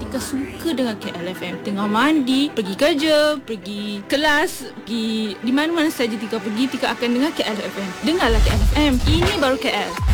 Tika suka dengan KLFM. Tengah mandi, pergi kerja, pergi kelas, pergi di mana-mana saja Tika pergi, Tika akan dengar KLFM. Dengarlah KLFM. Ini baru KL.